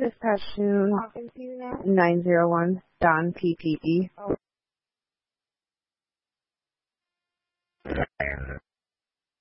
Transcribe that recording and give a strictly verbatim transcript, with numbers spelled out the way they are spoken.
Dispatch to Talking to you now? nine zero one Don P P E.